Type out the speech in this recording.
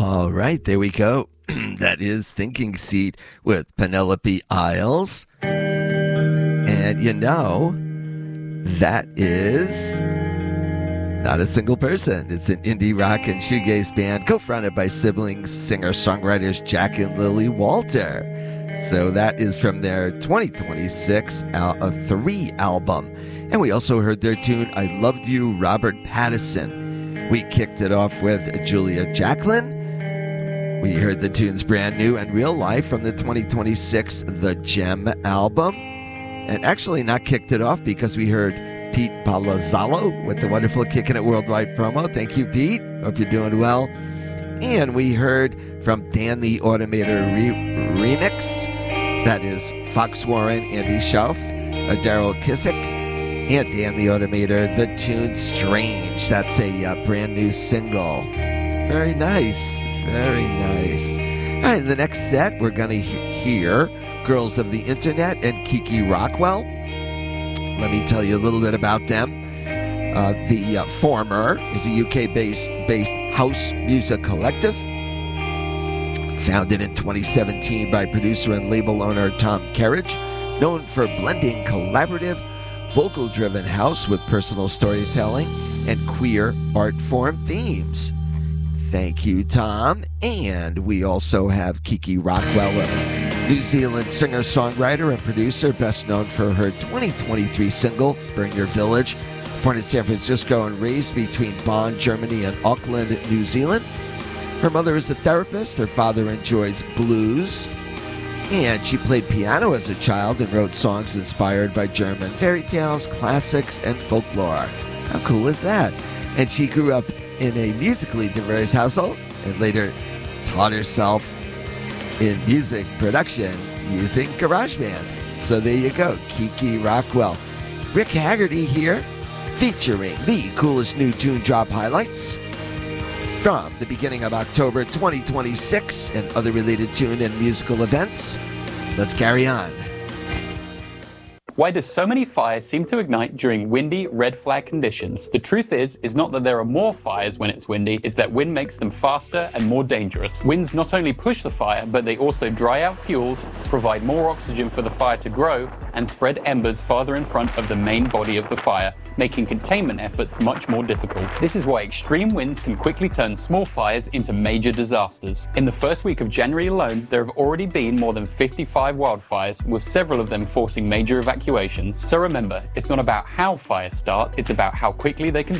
All right, there we go. That is Thinking Seat with Penelope Isles. And you know, that is not a single person. It's an indie rock and shoegaze band co-fronted by siblings, singer-songwriters Jack and Lily Walter. So that is from their 2026 3 album. And we also heard their tune, I Loved You, Robert Pattinson. We kicked it off with Julia Jacqueline. We heard the tunes Brand New and Real Life from the 2026 The Gem album. And actually not kicked it off because we heard Pete Palazzolo with the wonderful Kickin' It Worldwide promo. Thank you, Pete. Hope you're doing well. And we heard from Dan the Automator remix. That is Fox Warren, Andy Schauf, Daryl Kissick, and Dan the Automator. The tune Strange. That's a brand new single. Very nice. Very nice. All right, in the next set, we're going to hear Girls of the Internet and Kiki Rockwell. Let me tell you a little bit about them. The former is a UK-based house music collective, founded in 2017 by producer and label owner Tom Kerridge, known for blending collaborative, vocal-driven house with personal storytelling and queer art form themes. Thank you, Tom. And we also have Kiki Rockwell, a New Zealand singer-songwriter and producer, best known for her 2023 single, Burn Your Village. Born in San Francisco and raised between Bonn, Germany and Auckland, New Zealand. Her mother is a therapist. Her father enjoys blues. And she played piano as a child and wrote songs inspired by German fairy tales, classics, and folklore. How cool is that? And she grew up in a musically diverse household and later taught herself in music production using GarageBand. So there you go, Kiki Rockwell. Rick Haggerty here, featuring the coolest new tune drop highlights from the beginning of October 2026 and other related tune and musical events. Let's carry on. Why do so many fires seem to ignite during windy, red flag conditions? The truth is not that there are more fires when it's windy, it's that wind makes them faster and more dangerous. Winds not only push the fire, but they also dry out fuels, provide more oxygen for the fire to grow, and spread embers farther in front of the main body of the fire, making containment efforts much more difficult. This is why extreme winds can quickly turn small fires into major disasters. In the first week of January alone, there have already been more than 55 wildfires, with several of them forcing major evacuations. So remember, it's not about how fires start, it's about how quickly they can